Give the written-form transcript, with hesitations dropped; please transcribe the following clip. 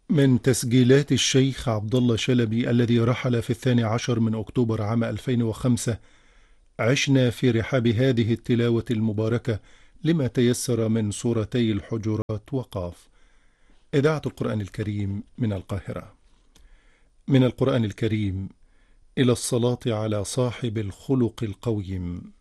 من تسجيلات الشيخ عبد الله شلبي الذي رحل في 12 من أكتوبر عام 2005. عشنا في رحاب هذه التلاوة المباركة لما تيسر من سورتي الحجرات وقاف. إذاعة القرآن الكريم من القاهرة. من القرآن الكريم: إلى الصلاة على صاحب الخلق القويم.